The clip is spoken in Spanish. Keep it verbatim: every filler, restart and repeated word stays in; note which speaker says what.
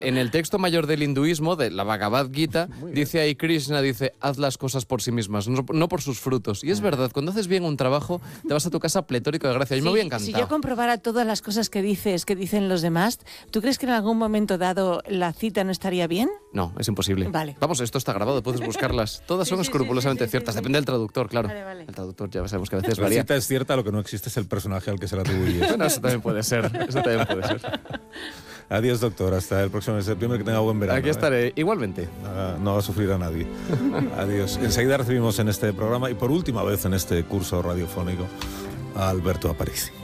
Speaker 1: En el texto mayor del hinduismo, de la Bhagavad Gita, dice ahí Krishna, dice, haz las cosas por sí mismas, no, no por sus frutos. Y es verdad, cuando haces bien un trabajo, te vas a tu casa pletórico de gracia. Yo
Speaker 2: Sí,
Speaker 1: me voy encantado.
Speaker 2: Si yo comprobara todas las cosas que dices, que dicen los demás, ¿tú crees que en algún momento dado la cita no estaría bien?
Speaker 1: No, es imposible.
Speaker 2: Vale.
Speaker 1: Vamos, esto está grabado, puedes buscarlas. Todas son
Speaker 2: Sí, sí,
Speaker 1: escrupulosamente
Speaker 2: sí, sí, sí,
Speaker 1: ciertas,
Speaker 2: sí, sí.
Speaker 1: depende del traductor, claro.
Speaker 2: Vale, vale.
Speaker 1: El traductor ya sabemos que a veces
Speaker 3: La
Speaker 1: varía.
Speaker 3: cita es cierta, lo que no existe es el personaje al que se la atribuye.
Speaker 1: Bueno, eso también puede ser, eso también puede ser.
Speaker 3: Adiós, doctor. Hasta el próximo de septiembre. Que tenga buen verano.
Speaker 1: Aquí estaré, ¿eh? Igualmente.
Speaker 3: No, no va a sufrir a nadie. Adiós. Enseguida recibimos en este programa y por última vez en este curso radiofónico a Alberto Aparici.